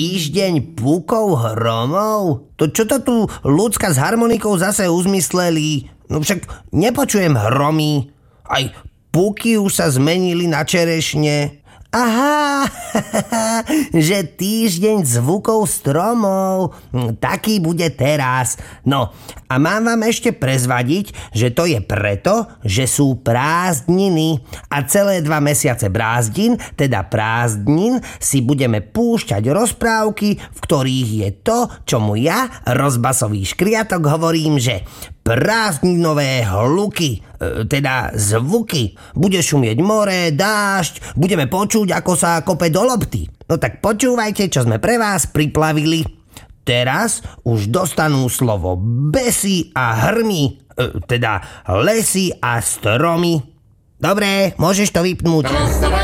týždeň púkov hromov? To čo to tu ľudská s harmonikou zase uzmysleli? No však nepočujem hromy. Aj púky už sa zmenili na čerešne. Aha, že týždeň zvukov stromov, taký bude teraz. No a mám vám ešte prezvadiť, že to je preto, že sú prázdniny a celé 2 mesiace brázdnin, teda prázdnin, si budeme púšťať rozprávky, v ktorých je to, čomu ja, rozbasový škriatok, hovorím, že prázdninové hluky, teda zvuky. Bude šumieť more, dážď, budeme počuť, ako sa kope do lopty. No tak počúvajte, čo sme pre vás priplavili. Teraz už dostanú slovo besy a hrmy, teda lesy a stromy. Dobre, môžeš to vypnúť.